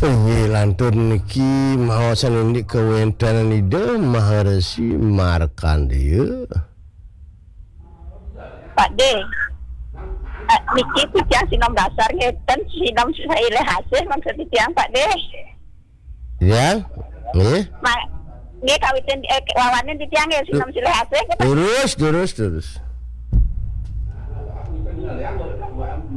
Lantun niki mahosan ini kewentan ide maharesi markan dia. Pak D. Niki titiang sinom dasar ngeten sinom saile hasil maksud titiang Pak D. Ya, Nggih kawitin wawanen titiang sinom sile hasil. Terus.